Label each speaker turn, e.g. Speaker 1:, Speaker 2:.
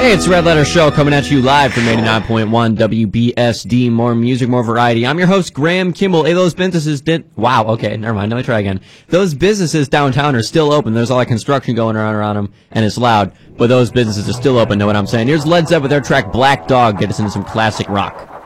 Speaker 1: Hey, it's Red Letter Show coming at you live from 89.1 WBSD. More music, more variety. I'm your host, Graham Kimball. Hey, those businesses Wow, okay, never mind. Let me try again. Those businesses downtown are still open. There's all that construction going around them, and it's loud. But those businesses are still open, know what I'm saying? Here's Led Zeppelin with their track Black Dog. Get us into some classic rock.